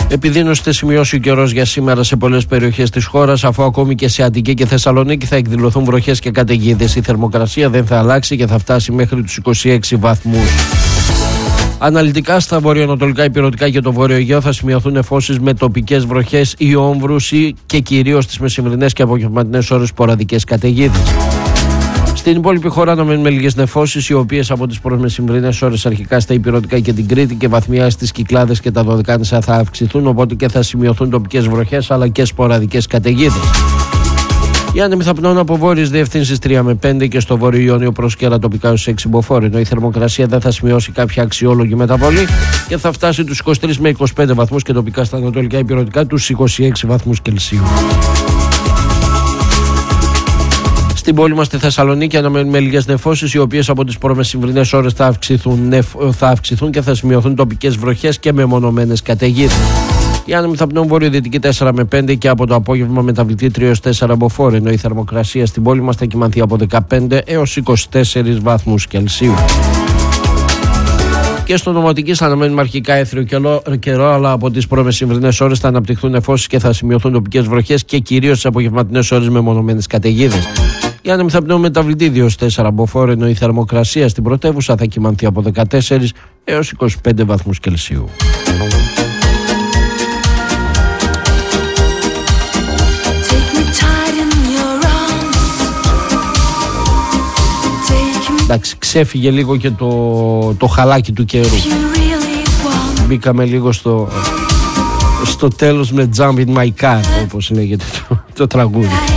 Επιδείνωσε σημειώσει ο καιρός για σήμερα σε πολλές περιοχές της χώρας, αφού ακόμη και σε Αττική και Θεσσαλονίκη θα εκδηλωθούν βροχές και καταιγίδες. Η θερμοκρασία δεν θα αλλάξει και θα φτάσει μέχρι τους 26 βαθμούς. Αναλυτικά στα βορειοανατολικά ηπειρωτικά και το Βόρειο Αιγαίο θα σημειωθούν νεφώσεις με τοπικές βροχές ή όμβρους και κυρίως στις μεσημβρινές και απογευματινές ώρες σποραδικές καταιγίδες. Στην υπόλοιπη χώρα αναμένουμε λίγες νεφώσεις, οι οποίες από τις προσμεσημβρινές ώρες αρχικά στα ηπειρωτικά και την Κρήτη και βαθμιά στις Κυκλάδες και τα Δωδεκάνησα θα αυξηθούν, οπότε και θα σημειωθούν τοπικές βροχές αλλά και σποραδικές καταιγίδες. Οι άνεμοι θα πνέουν από βόρειες διευθύνσεις 3 με 5 και στο Βόρειο Ιόνιο προσκέρα τοπικά ως 6 μποφόρ, ενώ η θερμοκρασία δεν θα σημειώσει κάποια αξιόλογη μεταβολή και θα φτάσει τους 23 με 25 βαθμούς και τοπικά στα ανατολικά ηπειρωτικά τους 26 βαθμούς Κελσίου. Στην πόλη μας στη Θεσσαλονίκη αναμένουμε λίγες νεφώσεις, οι οποίες από τις προμεσημβρινές ώρες θα αυξηθούν και θα σημειωθούν τοπικές βροχές και μεμονωμένες καταιγίδες. Οι άνεμοι θα πνέουν βορειοδυτική 4 με 5 και από το απόγευμα μεταβλητή 3 έως 4 μποφόρ, ενώ η θερμοκρασία στην πόλη μας θα κυμανθεί από 15 έως 24 βαθμούς Κελσίου. Και στο Νομοτικής αναμένουμε αρχικά έθριο καιρό, αλλά από τις προμεσημβρινές ώρες θα αναπτυχθούν νεφώσεις και θα σημειωθούν τοπικές βροχές και κυρίως στις απογευματινές ώρες με μονομένες καταιγίδες. Οι άνεμοι θα πνέουν μεταβλητή 2 έως 4 μποφόρ, ενώ η θερμοκρασία στην πρωτεύουσα θα κυμανθεί από 14 έως 25 βαθμούς Κελσίου. Εντάξει, ξέφυγε λίγο και το χαλάκι του καιρού. Μπήκαμε λίγο στο τέλος με Jump in my car, όπως λέγεται το τραγούδι.